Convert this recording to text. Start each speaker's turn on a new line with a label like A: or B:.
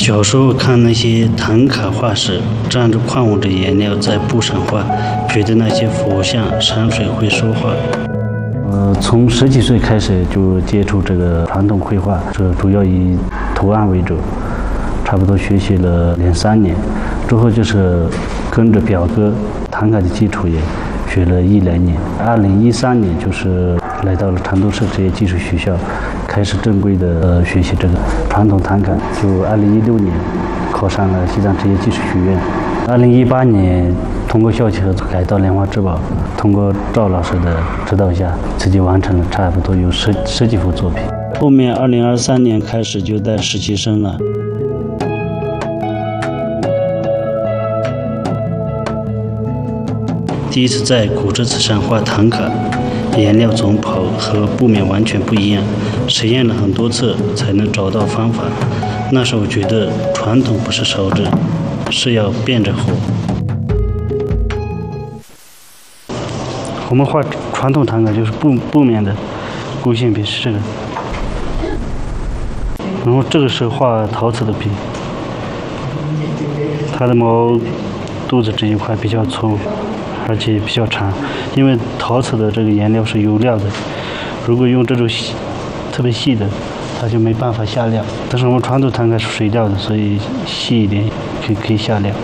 A: 小时候看那些唐卡画师蘸着矿物质颜料在布上画，觉得那些佛像、山水会说话。从10几岁开始就接触这个传统绘画，主要以图案为主，差不多学习了2、3年，之后就是跟着表哥唐卡的基础也学了1、2年。2013年就是来到了成都市职业技术学校，开始正规的学习这个传统唐卡。就2016年考上了西藏职业技术学院。2018年通过校企合作来到莲花之宝，通过赵老师的指导下，自己完成了差不多有十几幅作品。后面2023年开始就带实习生了。第一次在骨质瓷上画唐卡，颜料总跑和布面完全不一样，实验了很多次才能找到方法。那时候觉得传统不是烧制，是要变着活。我们画传统唐卡就是布面的勾线笔是这个，然后这个是画陶瓷的笔，它的毛肚子这一块比较粗，而且比较长，因为陶瓷的这个颜料是油料的，如果用这种特别细的，它就没办法下料。但是我们传统唐卡是水料的，所以细一点可以下料。